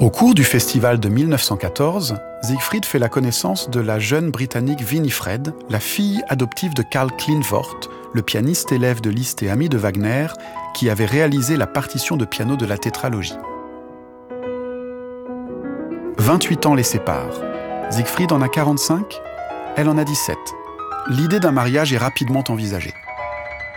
Au cours du festival de 1914, Siegfried fait la connaissance de la jeune Britannique Winifred, la fille adoptive de Karl Klindworth, le pianiste élève de Liszt et ami de Wagner, qui avait réalisé la partition de piano de la tétralogie. 28 ans les séparent. Siegfried en a 45, elle en a 17. L'idée d'un mariage est rapidement envisagée.